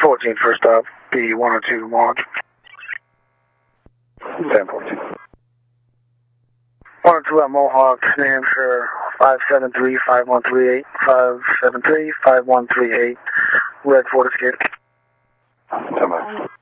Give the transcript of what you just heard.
14 first stop, B102 launch. 1014. 102 at Mohawk, New Hampshire, 573-5138, 573-5138, red Ford Escape. 10 miles.